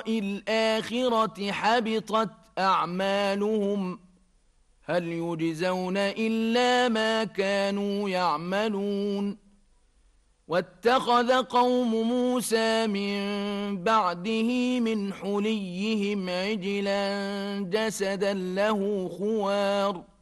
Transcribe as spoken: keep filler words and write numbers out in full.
لقاء الآخرة حبطت أعمالهم هل يجزون إلا ما كانوا يعملون واتخذ قوم موسى من بعده من حليهم عجلا جسدا له خوار